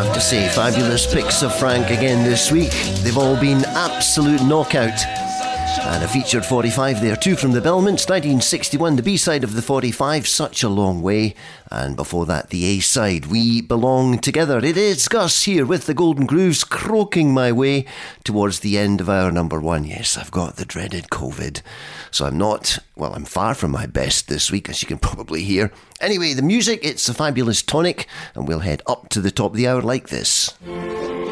have to say, fabulous picks of Frank again this week. They've all been absolute knockout. And a featured 45 there too from the Belmonts, 1961, the B-side of the 45, Such a Long Way. And before that, the A-side, We Belong Together. It is Gus here with the Golden Grooves, croaking my way towards the end of hour number one. Yes, I've got the dreaded COVID. So I'm far from my best this week, as you can probably hear. Anyway, the music, it's a fabulous tonic, and we'll head up to the top of the hour like this.